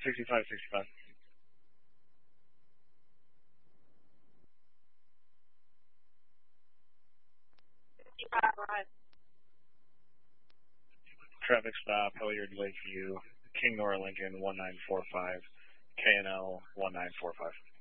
6565. Traffic stop, Hilliard Lakeview, King Nora Lincoln 1945, KNL 1945.